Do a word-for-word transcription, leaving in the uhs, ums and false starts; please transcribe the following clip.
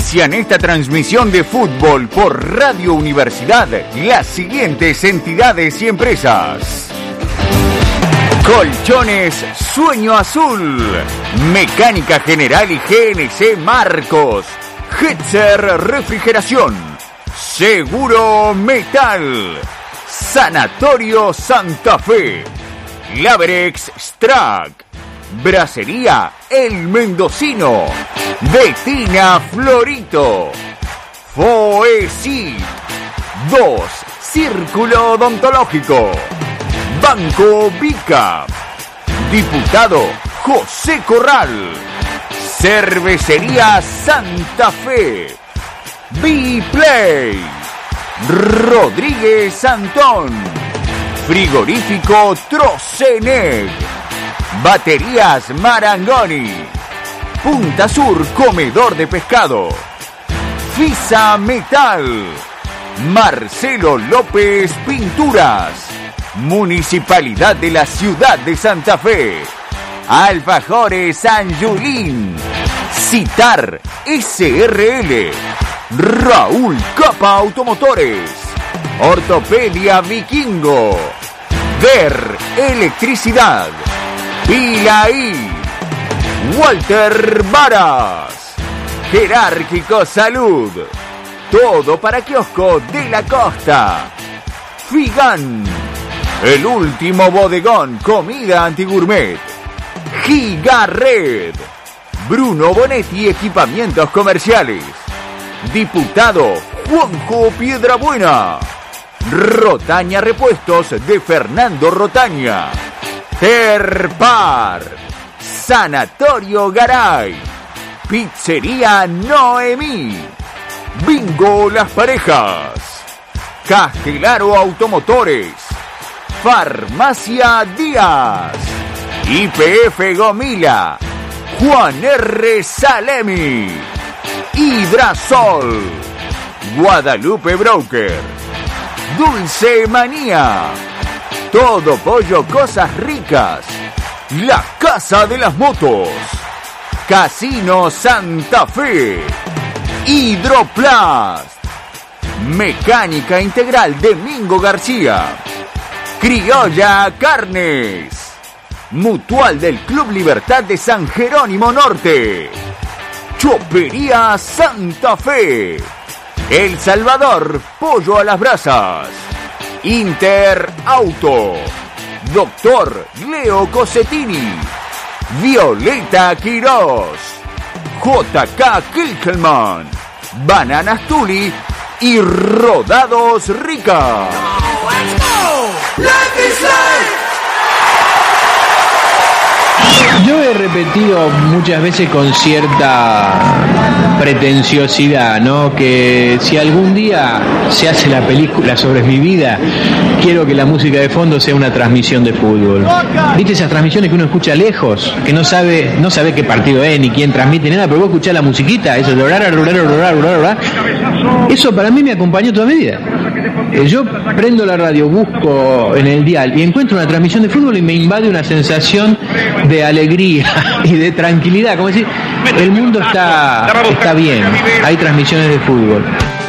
Auspician esta transmisión de fútbol por Radio Universidad las siguientes entidades y empresas: Colchones Sueño Azul, Mecánica General y G N C Marcos, Hetzer Refrigeración, Seguro Metal, Sanatorio Santa Fe, Laberex Strack, Bracería El Mendocino, Betina Florito, Foesit, dos Círculo Odontológico, Banco Vica, Diputado José Corral, Cervecería Santa Fe, B-Play, Rodríguez Antón, Frigorífico Trocenec, Baterías Marangoni, Punta Sur Comedor de Pescado, Fisa Metal, Marcelo López Pinturas, Municipalidad de la Ciudad de Santa Fe, Alfajores San Julín, Citar S R L, Raúl Capa Automotores, Ortopedia Vikingo, Ver Electricidad, Pilaí, Walter Varas, Jerárquico Salud, Todo para Kiosco de la Costa, Figan, El Último Bodegón Comida Antigourmet, Gigared, Bruno Bonetti Equipamientos Comerciales, Diputado Juanjo Piedrabuena, Rotaña Repuestos de Fernando Rotaña, Terpar, Sanatorio Garay, Pizzería Noemí, Bingo Las Parejas, Castellaro Automotores, Farmacia Díaz, Y P F Gomila, Juan R. Salemi, Hidrasol, Guadalupe Broker, Dulce Manía, Todo Pollo Cosas Ricas, La Casa de las Motos, Casino Santa Fe, Hidroplast, Mecánica Integral de Mingo García, Criolla Carnes, Mutual del Club Libertad de San Jerónimo Norte, Chopería Santa Fe, El Salvador Pollo a las Brasas, Inter Auto, Doctor Leo Cosetini, Violeta Quirós, J K Kilkelman, Bananas Tuli y Rodados Rica. Yo he repetido muchas veces con cierta pretenciosidad, ¿no? Que si algún día se hace la película sobre mi vida, quiero que la música de fondo sea una transmisión de fútbol. ¿Viste esas transmisiones que uno escucha lejos? Que no sabe, no sabe qué partido es, ni quién transmite, ni nada, pero vos escuchás la musiquita, eso, eso para mí me acompañó toda mi vida. Yo prendo la radio, busco en el dial y encuentro una transmisión de fútbol y me invade una sensación de alegría y de tranquilidad, como decir, el mundo está, está bien, hay transmisiones de fútbol.